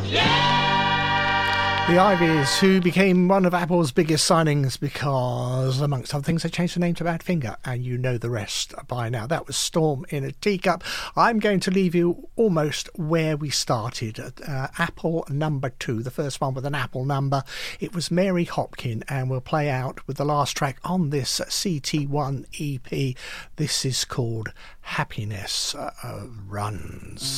The Ivies, who became one of Apple's biggest signings because, amongst other things, they changed the name to Badfinger, and you know the rest by now. That was Storm in a Teacup. I'm going to leave you almost where we started, at Apple number 2, the first one with an Apple number. It was Mary Hopkin, and we'll play out with the last track on this CT1 EP. This is called Happiness Runs.